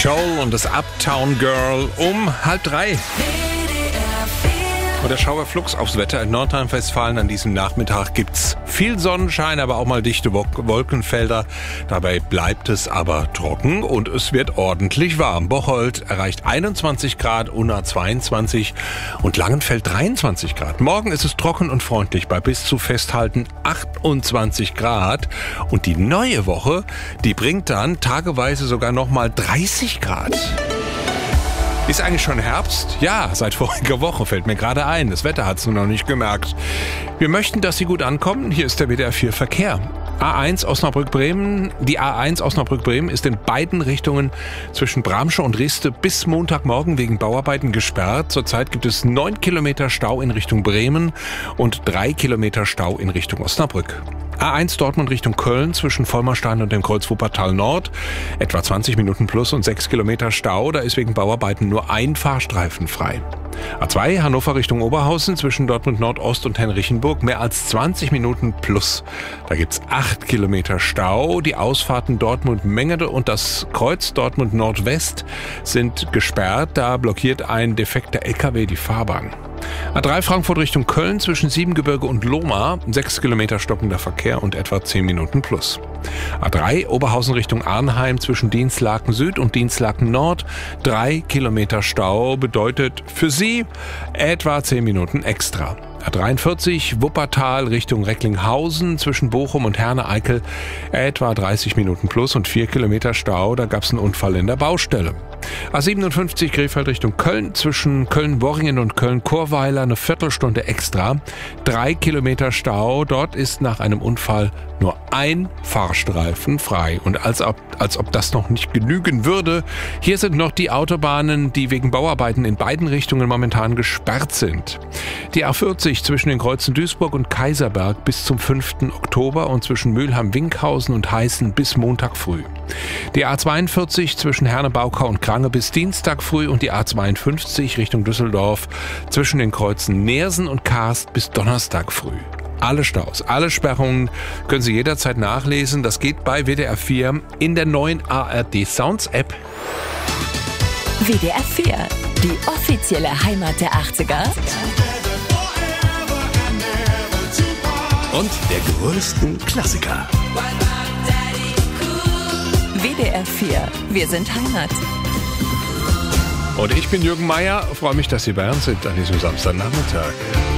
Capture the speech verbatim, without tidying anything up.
Joel und das Uptown Girl um halb drei. Und der Schauer Flux aufs Wetter in Nordrhein-Westfalen. An diesem Nachmittag gibt's viel Sonnenschein, aber auch mal dichte Wolkenfelder. Dabei bleibt es aber trocken und es wird ordentlich warm. Bocholt erreicht einundzwanzig Grad, Unna zweiundzwanzig und Langenfeld dreiundzwanzig Grad. Morgen ist es trocken und freundlich bei bis zu festhalten achtundzwanzig Grad. Und die neue Woche, die bringt dann tageweise sogar nochmal dreißig Grad. Ist eigentlich schon Herbst? Ja, seit voriger Woche fällt mir gerade ein. Das Wetter hat es nur noch nicht gemerkt. Wir möchten, dass Sie gut ankommen. Hier ist der W D R vier Verkehr. A eins Osnabrück-Bremen. Die A eins Osnabrück-Bremen ist in beiden Richtungen zwischen Bramsche und Riste bis Montagmorgen wegen Bauarbeiten gesperrt. Zurzeit gibt es neun Kilometer Stau in Richtung Bremen und drei Kilometer Stau in Richtung Osnabrück. A eins Dortmund Richtung Köln zwischen Vollmerstein und dem Kreuz Wuppertal Nord. Etwa zwanzig Minuten plus und sechs Kilometer Stau. Da ist wegen Bauarbeiten nur ein Fahrstreifen frei. A zwei Hannover Richtung Oberhausen zwischen Dortmund Nordost und Henrichenburg. Mehr als zwanzig Minuten plus. Da gibt's acht Kilometer Stau. Die Ausfahrten Dortmund-Mengede und das Kreuz Dortmund Nordwest sind gesperrt. Da blockiert ein defekter L K W die Fahrbahn. A drei Frankfurt Richtung Köln zwischen Siebengebirge und Lohmar, sechs Kilometer stockender Verkehr und etwa zehn Minuten plus. A drei Oberhausen Richtung Arnheim zwischen Dinslaken Süd und Dinslaken Nord, drei Kilometer Stau bedeutet für Sie etwa zehn Minuten extra. A dreiundvierzig Wuppertal Richtung Recklinghausen zwischen Bochum und Herne-Eickel etwa dreißig Minuten plus und vier Kilometer Stau, da gab es einen Unfall in der Baustelle. A siebenundfünfzig Krefeld Richtung Köln zwischen Köln-Worringen und Köln-Chorweiler eine Viertelstunde extra, drei Kilometer Stau, dort ist nach einem Unfall nur ein Fahrstreifen frei. Und als ob, als ob das noch nicht genügen würde, hier sind noch die Autobahnen, die wegen Bauarbeiten in beiden Richtungen momentan gesperrt sind. Die A vierzig zwischen den Kreuzen Duisburg und Kaiserberg bis zum fünften Oktober und zwischen Mülheim-Winkhausen und Heißen bis Montag früh. Die A zweiundvierzig zwischen Herne-Baukau und Krange bis Dienstag früh und die A zweiundfünfzig Richtung Düsseldorf zwischen den Kreuzen Neersen und Karst bis Donnerstag früh. Alle Staus, alle Sperrungen können Sie jederzeit nachlesen. Das geht bei W D R vier in der neuen A R D Sounds App. W D R vier, die offizielle Heimat der achtziger. Und der größten Klassiker. W D R vier, wir sind Heimat. Und ich bin Jürgen Meier, freue mich, dass Sie bei uns sind an diesem Samstagnachmittag.